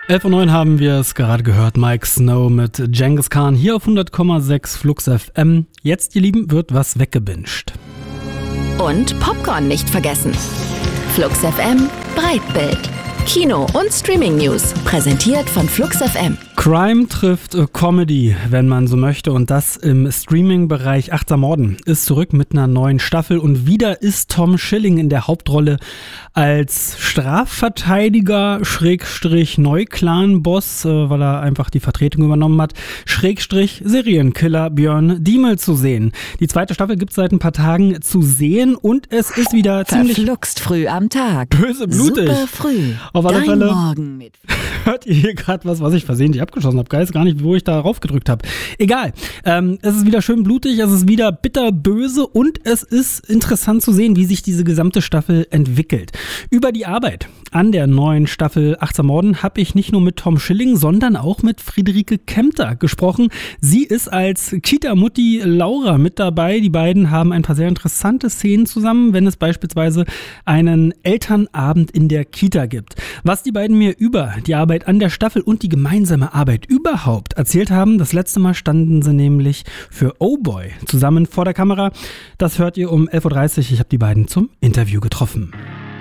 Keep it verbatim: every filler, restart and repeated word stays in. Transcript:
elf Uhr neun haben wir es gerade gehört. Mike Snow mit Genghis Khan hier auf hundert Komma sechs Flux F M. Jetzt, ihr Lieben, wird was weggebinged. Und Popcorn nicht vergessen. Flux F M Breitbild. Kino- und Streaming-News. Präsentiert von Flux F M. Crime trifft Comedy, wenn man so möchte, und das im Streaming-Bereich. Achtsam Morden ist zurück mit einer neuen Staffel und wieder ist Tom Schilling in der Hauptrolle als Strafverteidiger, Schrägstrich Neuklan-Boss, äh, weil er einfach die Vertretung übernommen hat, Schrägstrich Serienkiller Björn Diemel zu sehen. Die zweite Staffel gibt es seit ein paar Tagen zu sehen und es ist wieder ziemlich Verfluxt früh am Tag. böse blutig. Super früh. Auf alle Dein Fälle Morgen mit hört ihr hier gerade was, was ich versehentlich abgeschossen habe. Geil, ist gar nicht, wo ich da raufgedrückt habe. Egal. Ähm, es ist wieder schön blutig, es ist wieder bitterböse und es ist interessant zu sehen, wie sich diese gesamte Staffel entwickelt. Über die Arbeit an der neuen Staffel Achtsam Morden habe ich nicht nur mit Tom Schilling, sondern auch mit Friederike Kempter gesprochen. Sie ist als Kita-Mutti Laura mit dabei. Die beiden haben ein paar sehr interessante Szenen zusammen, wenn es beispielsweise einen Elternabend in der Kita gibt. Was die beiden mir über die Arbeit an der Staffel und die gemeinsame Arbeit überhaupt erzählt haben, das letzte Mal standen sie nämlich für Oh Boy zusammen vor der Kamera. Das hört ihr um elf Uhr dreißig. Ich habe die beiden zum Interview getroffen.